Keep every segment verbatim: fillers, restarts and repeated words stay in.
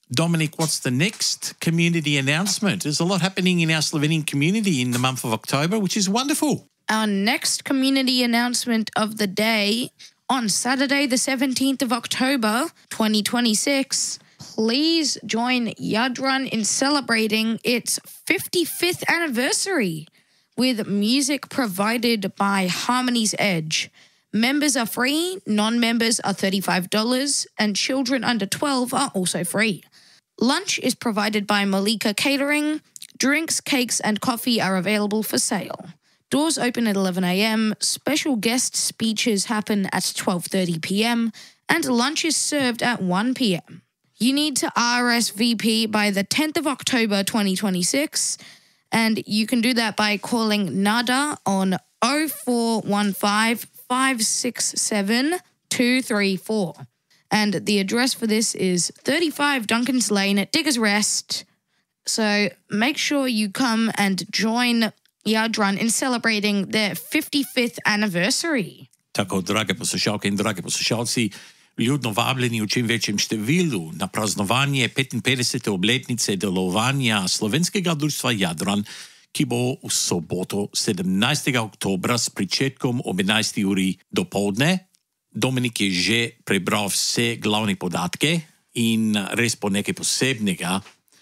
Dominic, what's the next community announcement? There's a lot happening in our Slovenian community in the month of October, which is wonderful. Our next community announcement of the day on Saturday, the seventeenth of October, twenty twenty-six. Please join Yadran in celebrating its fifty-fifth anniversary with music provided by Harmony's Edge. Members are free, non-members are thirty-five dollars, and children under twelve are also free. Lunch is provided by Malika Catering. Drinks, cakes, and coffee are available for sale. Doors open at eleven a.m., special guest speeches happen at twelve thirty p.m., and lunch is served at one p.m. You need to R S V P by the tenth of October twenty twenty-six, and you can do that by calling Nada on oh four one five, five six seven, two three four. And the address for this is thirty-five Duncan's Lane at Diggers Rest. So make sure you come and join Yadran in celebrating their fifty-fifth anniversary. Tako, drage poslušalke in drage poslušalci, ljudno vabljeni v čim večjem številu na praznovanje petinpetdesete obletnice delovanja slovenskega društva Jadran, ki bo v soboto sedemnajstega oktobra s pričetkom ob enajsti uri dopoldne. Dominik je že prebral vse glavne podatke in res po nekaj posebnega.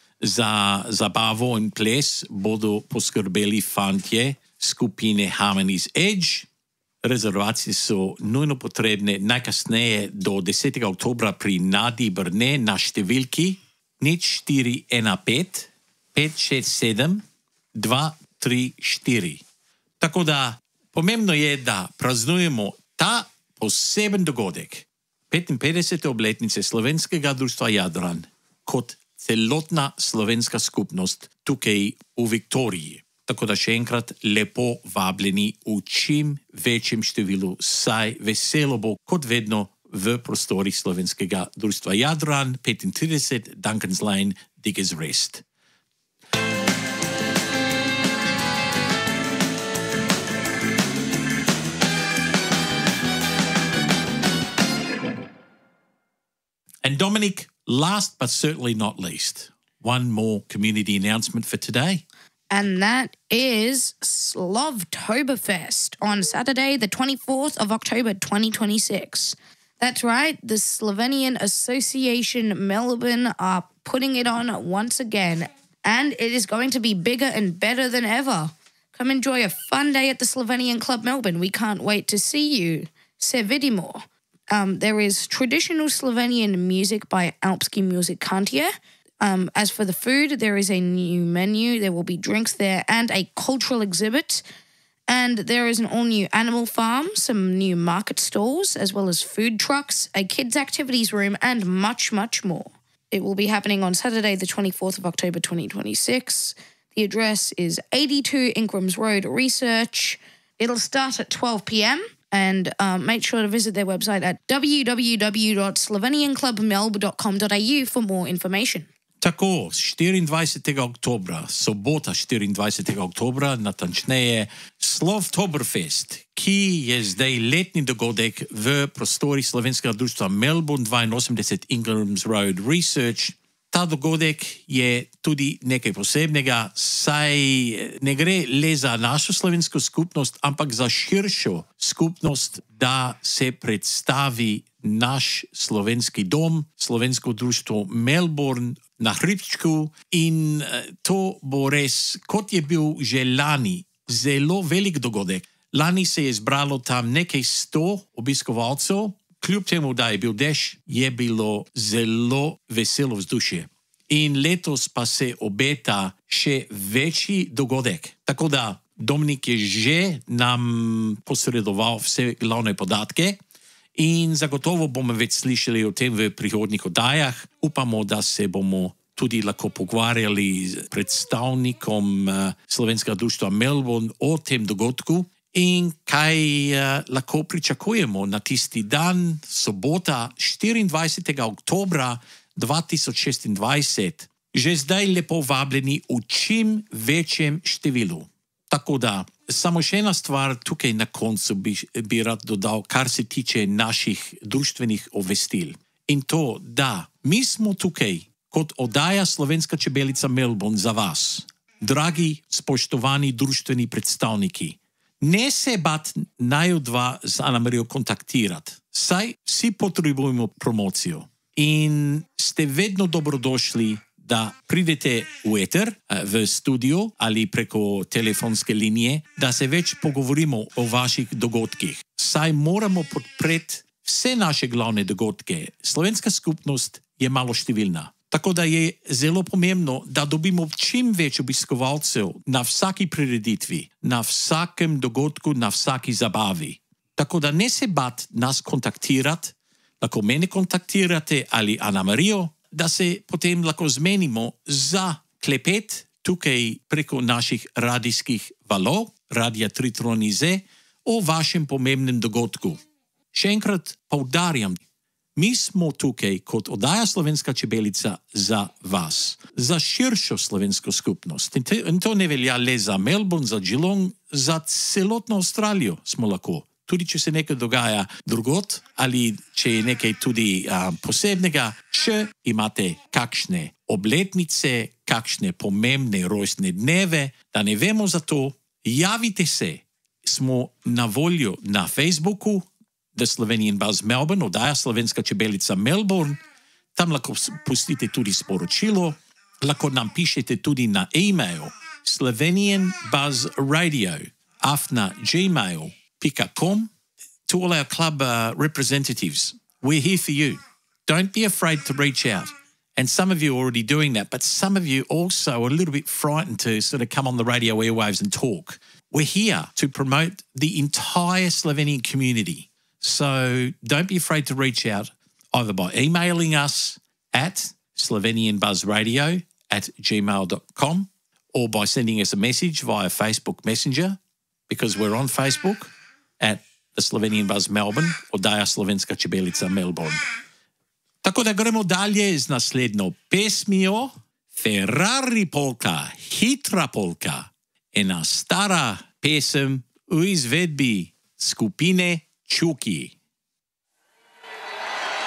Za zabavo in ples bodo poskrbeli fantje skupine Harmony's Edge. Rezervacije so nujno potrebne najkasneje do desetega oktobra pri Nadi Brne na številki nič štiri ena pet, pet šest sedem, dva tri štiri. Tako da pomembno je, da praznujemo ta poseben dogodek petinpetdesete obletnice slovenskega društva Jadran kot celotna slovenska skupnost tukaj v Viktoriji. Tako da še enkrat lepo vabljeni v čim večjem številu, saj veselo bo kot vedno v prostorih slovenskega društva Jadran, petintrideset Duncan's Lane, Diggers Rest. And Dominic, last but certainly not least, one more community announcement for today. And that is Slovtoberfest on Saturday, the twenty-fourth of October, twenty twenty-six. That's right, the Slovenian Association Melbourne are putting it on once again, and it is going to be bigger and better than ever. Come enjoy a fun day at the Slovenian Club Melbourne. We can't wait to see you. Se vidimo. Um, there is traditional Slovenian music by Alpski Muzikantje. Um, as for the food, there is a new menu. There will be drinks there and a cultural exhibit. And there is an all-new animal farm, some new market stalls, as well as food trucks, a kids' activities room, and much, much more. It will be happening on Saturday, the twenty-fourth of October, twenty twenty-six. The address is eighty-two Ingrams Road, Research. It'll start at twelve p.m. And um, make sure to visit their website at w w w dot slovenian club melb dot com dot a u for more information. Tako, štiriindvajsetega oktobra, sobota štiriindvajsetega oktobra, natančneje Slovtoberfest, ki je zdaj letni dogodek v prostorih slovenskega društva Melbourne, dvainosemdeset Ingrams Road Research. Ta dogodek je tudi nekaj posebnega, saj ne gre le za našo slovensko skupnost, ampak za širšo skupnost, da se predstavi naš slovenski dom, slovensko društvo Melbourne na hribčku, in to bo res, kot je bil že lani, zelo velik dogodek. Lani se je zbralo tam nekaj sto obiskovalcev, kljub temu, da je bil dež, je bilo zelo veselo vzdušje. In letos pa se obeta še večji dogodek. Tako da Dominik je že nam posredoval vse glavne podatke in zagotovo bomo več slišali o tem v prihodnjih oddajah. Upamo, da se bomo tudi lahko pogovarjali z predstavnikom slovenskega društva Melbourne o tem dogodku in kaj lahko pričakujemo na tisti dan, sobota štiriindvajsetega oktobra dva tisoč šestindvajset. Že zdaj lepo vabljeni v čim večjem številu. Tako da, samo še ena stvar tukaj na koncu bi, bi rad dodal, kar se tiče naših društvenih obvestil. In to, da mi smo tukaj kot oddaja Slovenska čebelica Melbourne za vas. Dragi, spoštovani društveni predstavniki, ne se bat naju dva z Anamarijo kontaktirati, saj vsi potrebujemo promocijo. In ste vedno dobrodošli, da pridete v eter, v studio ali preko telefonske linije, da se več pogovorimo o vaših dogodkih. Saj moramo podpreti vse naše glavne dogodke. Slovenska skupnost je malo številna. Tako da je zelo pomembno, da dobimo čim več obiskovalcev na vsaki prireditvi, na vsakem dogodku, na vsaki zabavi. Tako da ne se bat nas kontaktirati, lahko mene kontaktirate ali Anamarijo, da se potem lahko zmenimo za klepet tukaj preko naših radijskih valov, Radia Tritronize, o vašem pomembnem dogodku. Še enkrat poudarjam, mi smo tukaj kot oddaja Slovenska čebelica za vas, za širšo slovensko skupnost. In, te, in to ne velja le za Melbourne, za Geelong, za celotno Avstralijo smo lahko. Tudi če se nekaj dogaja drugot ali če je nekaj tudi a, posebnega, če imate kakšne obletnice, kakšne pomembne rojstne dneve, da ne vemo za to, javite se. Smo na voljo na Facebooku, The Slovenian Buzz Melbourne, oddaja Slovenska čebelica Melbourne. Tam lahko pustite tudi sporočilo, lahko nam pišete tudi na e-mail slovenianbuzzradio afna gmail dot com. To all our club uh, representatives, we're here for you. Don't be afraid to reach out. And some of you are already doing that, but some of you also are a little bit frightened to sort of come on the radio airwaves and talk. We're here to promote the entire Slovenian community. So don't be afraid to reach out either by emailing us at slovenianbuzzradio at gmail dot com or by sending us a message via Facebook Messenger, because we're on Facebook at the Slovenian Buzz Melbourne, oddaja Slovenska čebelica Melbourne. Tako da gremo dalje z naslednjo pesmijo. Ferrari polka, hitra polka. Ena stara pesem v izvedbi skupine Čuki.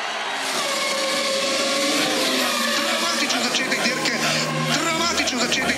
Dramatičen začetek dirke, dramatičen začetek